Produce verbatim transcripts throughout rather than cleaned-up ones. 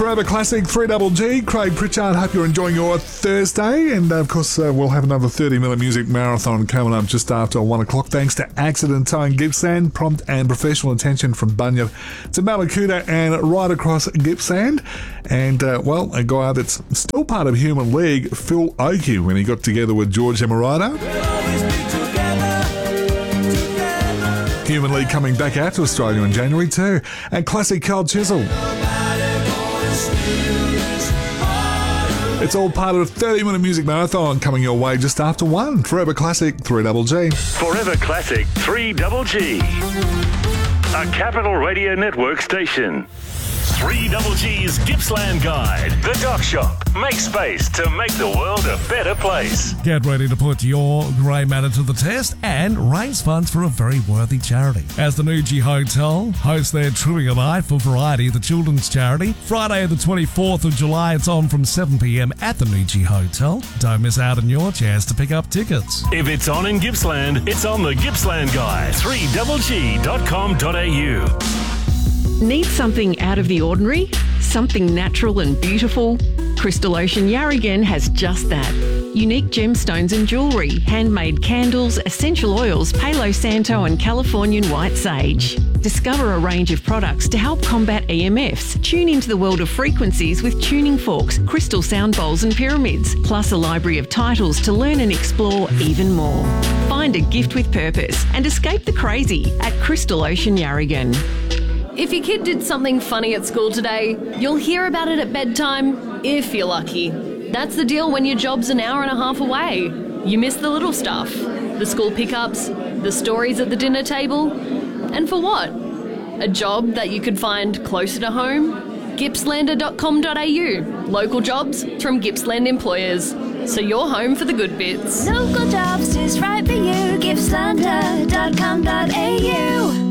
Forever Classic, three double G. Craig Pritchard, hope you're enjoying your Thursday. And, uh, of course, uh, we'll have another thirty-minute music marathon coming up just after one o'clock. Thanks to Accident Towing Gippsland, prompt and professional attention from Bunyip to Mallacoota and right across Gippsland. And, uh, well, a guy that's still part of Human League, Phil Oakey, when he got together with George Emirado. Human League coming back out to Australia in January too. And classic Carl Chisel. It's all part of a thirty-minute music marathon coming your way just after one. Forever Classic, three double G. Forever Classic, three double G. A Capital Radio Network station. three double G's Gippsland Guide. The Dock Shop. Make space to make the world a better place. Get ready to put your grey matter to the test and raise funds for a very worthy charity. As the Nuji Hotel hosts their Trivia Night for Variety, the children's charity. Friday the twenty-fourth of July, it's on from seven p.m. at the Nuji Hotel. Don't miss out on your chance to pick up tickets. If it's on in Gippsland, it's on the Gippsland Guide. three double G dot com dot a u. Need something out of the ordinary? Something natural and beautiful? Crystal Ocean Yarragon has just that. Unique gemstones and jewellery, handmade candles, essential oils, Palo Santo and Californian white sage. Discover a range of products to help combat E M Fs. Tune into the world of frequencies with tuning forks, crystal sound bowls and pyramids, plus a library of titles to learn and explore even more. Find a gift with purpose and escape the crazy at Crystal Ocean Yarragon. If your kid did something funny at school today, you'll hear about it at bedtime, if you're lucky. That's the deal when your job's an hour and a half away. You miss the little stuff, the school pickups, the stories at the dinner table. And for what? A job that you could find closer to home? Gippslander dot com dot a u. Local jobs from Gippsland employers. So you're home for the good bits. Local jobs is right for you. Gippslander dot com dot a u.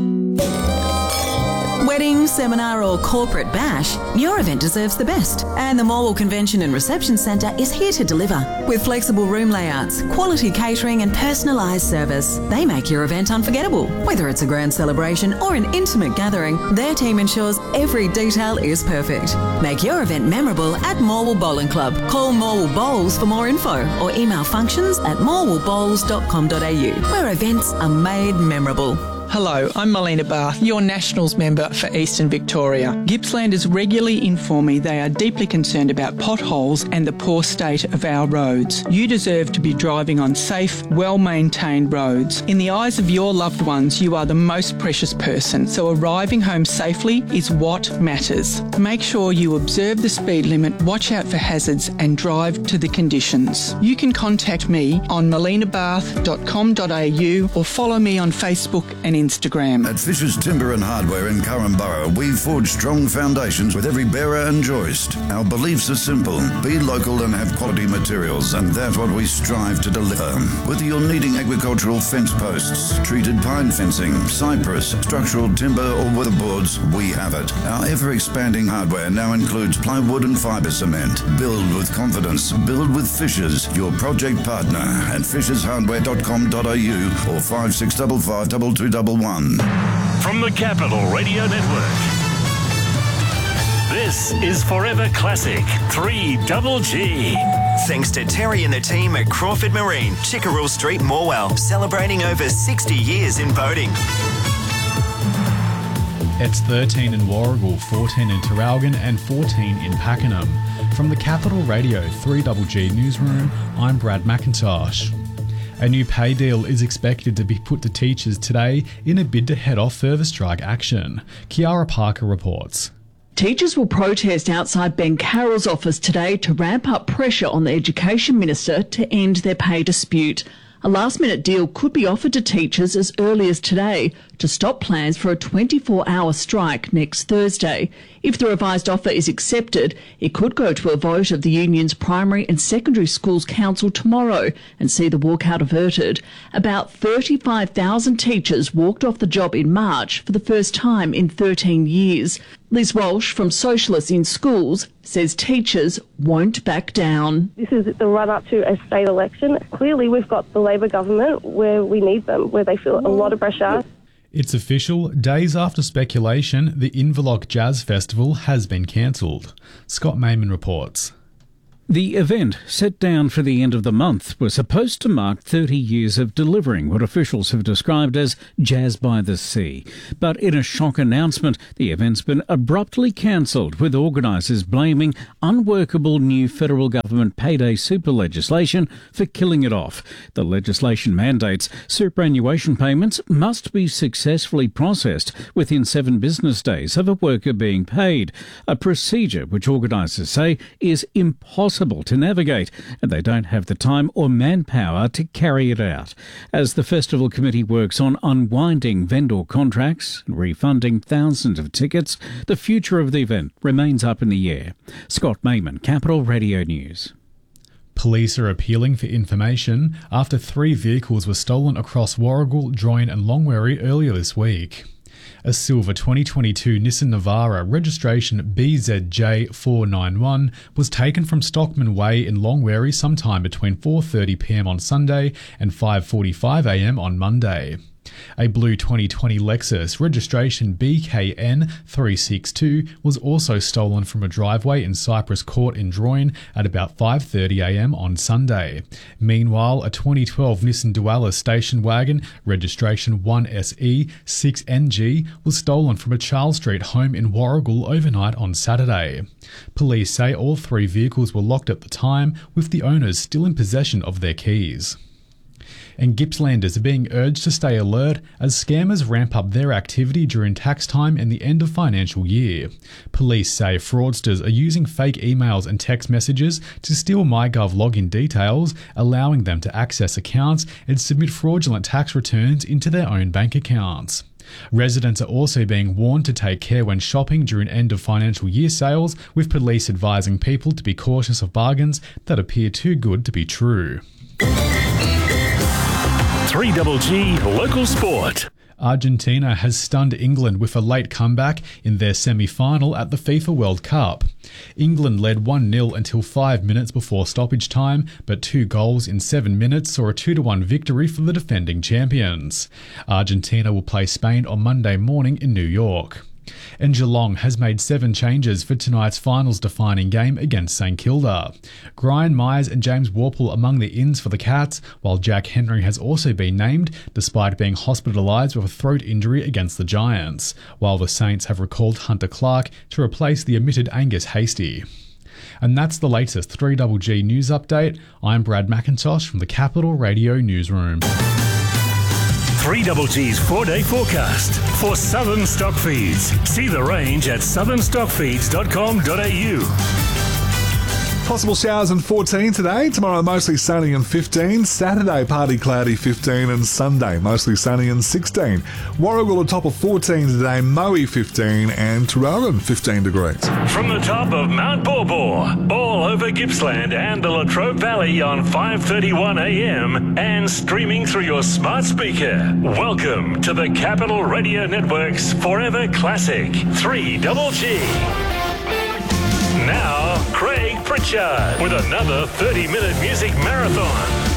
Wedding, seminar or corporate bash, your event deserves the best. And the Morwell Convention and Reception Centre is here to deliver. With flexible room layouts, quality catering and personalised service, they make your event unforgettable. Whether it's a grand celebration or an intimate gathering, their team ensures every detail is perfect. Make your event memorable at Morwell Bowling Club. Call Morwell Bowls for more info or email functions at morwell bowls dot com dot a u, where events are made memorable. Hello, I'm Melina Barth, your Nationals member for Eastern Victoria. Gippslanders regularly inform me they are deeply concerned about potholes and the poor state of our roads. You deserve to be driving on safe, well-maintained roads. In the eyes of your loved ones, you are the most precious person, so arriving home safely is what matters. Make sure you observe the speed limit, watch out for hazards and drive to the conditions. You can contact me on melina barth dot com dot a u or follow me on Facebook and Instagram. At Fisher's Timber and Hardware in Currumborough, we forge strong foundations with every bearer and joist. Our beliefs are simple. Be local and have quality materials, and that's what we strive to deliver. Whether you're needing agricultural fence posts, treated pine fencing, cypress, structural timber or weatherboards, we have it. Our ever-expanding hardware now includes plywood and fibre cement. Build with confidence. Build with Fisher's, your project partner at fishers hardware dot com dot a u or five six five five two two one one. From the Capital Radio Network, this is Forever Classic, three double G. Thanks to Terry and the team at Crawford Marine, Chickerell Street, Morwell, celebrating over sixty years in boating. It's thirteen in Warragul, fourteen in Terralgan and fourteen in Pakenham. From the Capital Radio three double G Newsroom, I'm Brad McIntosh. A new pay deal is expected to be put to teachers today in a bid to head off further strike action. Kiara Parker reports. Teachers will protest outside Ben Carroll's office today to ramp up pressure on the Education Minister to end their pay dispute. A last-minute deal could be offered to teachers as early as today to stop plans for a twenty-four hour strike next Thursday. If the revised offer is accepted, it could go to a vote of the union's Primary and Secondary Schools Council tomorrow and see the walkout averted. About thirty-five thousand teachers walked off the job in March for the first time in thirteen years. Liz Walsh from Socialists in Schools says teachers won't back down. This is the run-up to a state election. Clearly, we've got the Labor government where we need them, where they feel a lot of pressure. It's official. Days after speculation, the Inverloch Jazz Festival has been cancelled. Scott Mayman reports. The event, set down for the end of the month, was supposed to mark thirty years of delivering what officials have described as Jazz by the Sea. But in a shock announcement, the event's been abruptly cancelled, with organisers blaming unworkable new federal government payday super legislation for killing it off. The legislation mandates superannuation payments must be successfully processed within seven business days of a worker being paid, a procedure which organisers say is impossible to navigate, and they don't have the time or manpower to carry it out. As the festival committee works on unwinding vendor contracts and refunding thousands of tickets, the future of the event remains up in the air. Scott Mayman, Capital Radio News. Police are appealing for information after three vehicles were stolen across Warragul, Droin and Longwarry earlier this week. A silver twenty twenty-two Nissan Navara registration B Z J four nine one was taken from Stockman Way in Longwarry sometime between four thirty p m on Sunday and five forty-five a m on Monday. A blue twenty twenty Lexus registration B K N three six two was also stolen from a driveway in Cypress Court in Droin at about five thirty a m on Sunday. Meanwhile, a twenty twelve Nissan Dualis station wagon registration one S E six N G was stolen from a Charles Street home in Warragul overnight on Saturday. Police say all three vehicles were locked at the time, with the owners still in possession of their keys. And Gippslanders are being urged to stay alert as scammers ramp up their activity during tax time and the end of financial year. Police say fraudsters are using fake emails and text messages to steal MyGov login details, allowing them to access accounts and submit fraudulent tax returns into their own bank accounts. Residents are also being warned to take care when shopping during end of financial year sales, with police advising people to be cautious of bargains that appear too good to be true. three G G Local Sport. Argentina has stunned England with a late comeback in their semi-final at the FIFA World Cup. England led one nil until five minutes before stoppage time, but two goals in seven minutes saw a two to one victory for the defending champions. Argentina will play Spain on Monday morning in New York. And Geelong has made seven changes for tonight's finals-defining game against St Kilda. Brian Myers and James Worpel among the ins for the Cats, while Jack Henry has also been named, despite being hospitalised with a throat injury against the Giants, while the Saints have recalled Hunter Clark to replace the omitted Angus Hasty. And that's the latest three G G news update. I'm Brad McIntosh from the Capital Radio Newsroom. three G G's four-day forecast for Southern Stock Feeds. See the range at southern stock feeds dot com dot a u. Possible showers and fourteen today. Tomorrow mostly sunny and fifteen. Saturday partly cloudy fifteen and Sunday mostly sunny and sixteen. Warragul a top of fourteen today. Moe fifteen and Traralgon fifteen degrees. From the top of Mount Borbor, all over Gippsland and the Latrobe Valley on five thirty-one a m and streaming through your smart speaker. Welcome to the Capital Radio Network's Forever Classic three G G. Now, Craig Pritchard with another thirty minute music marathon.